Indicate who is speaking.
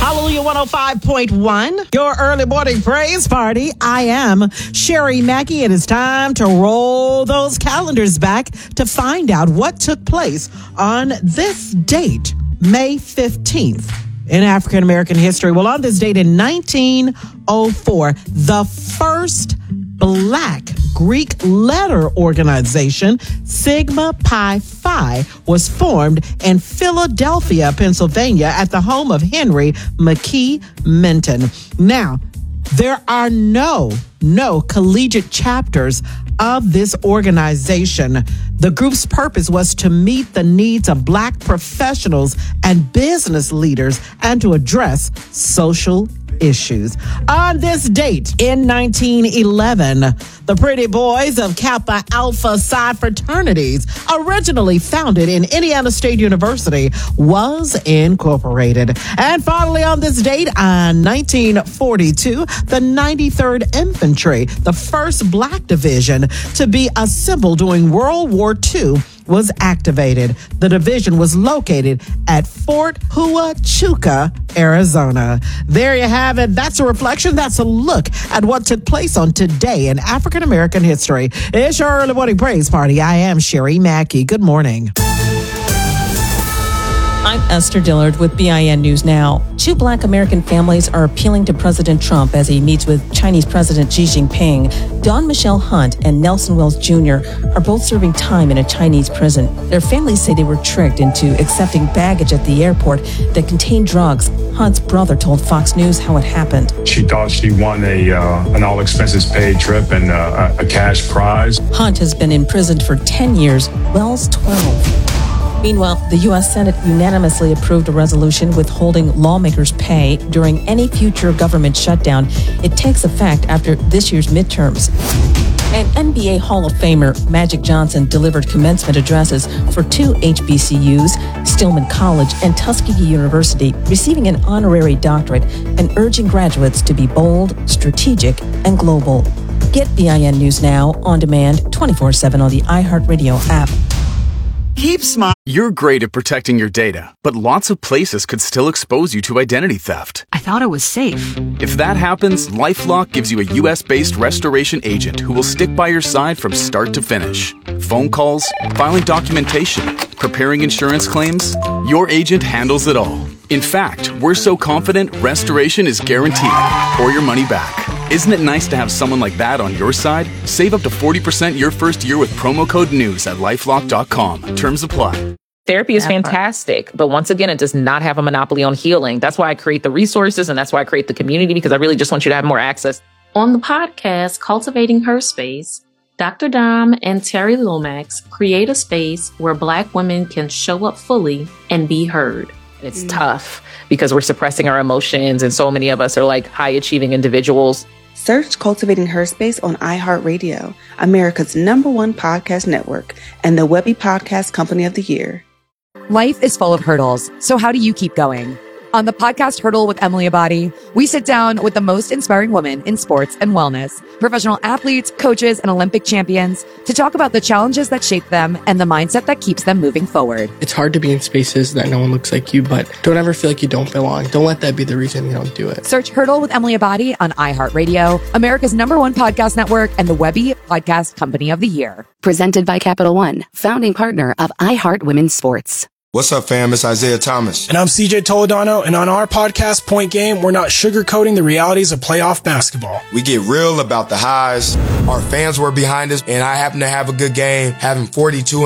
Speaker 1: Hallelujah 105.1, your early morning praise party. I am Sherry Mackey. It is time to roll those calendars back to find out what took place on this date, May 15th, in African American history. Well, on this date in 1904, the first Black Greek letter organization, Sigma Pi Phi, was formed in Philadelphia, Pennsylvania, at the home of Henry McKee Minton. Now, there are no collegiate chapters of this organization. The group's purpose was to meet the needs of Black professionals and business leaders and to address social issues. On this date in 1911, the Pretty Boys of Kappa Alpha Psi fraternities, originally founded in Indiana State University, was incorporated. And finally, on this date, in 1942, the 93rd Infantry, the first Black division to be assembled during World War II, was activated. The division was located at Fort Huachuca, Arizona. There you have it. That's a reflection. That's a look at what took place on today in African American history. It's your early morning praise party. I am Sherry Mackey. Good morning.
Speaker 2: I'm Esther Dillard with BIN News Now. 2 Black American families are appealing to President Trump as he meets with Chinese President Xi Jinping. Dawn Michelle Hunt and Nelson Wells Jr. are both serving time in a Chinese prison. Their families say they were tricked into accepting baggage at the airport that contained drugs. Hunt's brother told Fox News how it happened.
Speaker 3: She thought she won an all-expenses-paid trip and a cash prize.
Speaker 2: Hunt has been imprisoned for 10 years, Wells 12. Meanwhile, the U.S. Senate unanimously approved a resolution withholding lawmakers' pay during any future government shutdown. It takes effect after this year's midterms. And NBA Hall of Famer Magic Johnson delivered commencement addresses for 2 HBCUs, Stillman College and Tuskegee University, receiving an honorary doctorate and urging graduates to be bold, strategic, and global. Get BIN News Now on demand 24/7 on the iHeartRadio app.
Speaker 4: Keep smart.
Speaker 5: You're great at protecting your data, but lots of places could still expose you to identity theft.
Speaker 4: I thought it was safe.
Speaker 5: If that happens, LifeLock gives you a US-based restoration agent who will stick by your side from start to finish. Phone calls, filing documentation, preparing insurance claims, your agent handles it all. In fact, we're so confident restoration is guaranteed or your money back. Isn't it nice to have someone like that on your side? Save up to 40% your first year with promo code NEWS at LifeLock.com. Terms apply.
Speaker 6: Therapy is fantastic, but once again, it does not have a monopoly on healing. That's why I create the resources and that's why I create the community, because I really just want you to have more access.
Speaker 7: On the podcast, Cultivating Her Space, Dr. Dom and Terry Lomax create a space where Black women can show up fully and be heard.
Speaker 6: It's tough because we're suppressing our emotions, and so many of us are like high-achieving individuals.
Speaker 8: Search Cultivating Her Space on iHeartRadio, America's #1 podcast network, and the Webby Podcast Company of the Year.
Speaker 9: Life is full of hurdles, so how do you keep going? On the podcast Hurdle with Emily Abadi, we sit down with the most inspiring women in sports and wellness, professional athletes, coaches, and Olympic champions to talk about the challenges that shape them and the mindset that keeps them moving forward.
Speaker 10: It's hard to be in spaces that no one looks like you, but don't ever feel like you don't belong. Don't let that be the reason you don't do it.
Speaker 9: Search Hurdle with Emily Abadi on iHeartRadio, America's #1 podcast network, and the Webby Podcast Company of the Year.
Speaker 11: Presented by Capital One, founding partner of iHeart Women's Sports.
Speaker 12: What's up, fam? It's Isaiah Thomas.
Speaker 13: And I'm CJ Toledano, and on our podcast, Point Game, we're not sugarcoating the realities of playoff basketball.
Speaker 12: We get real about the highs. Our fans were behind us, and I happened to have a good game, having 42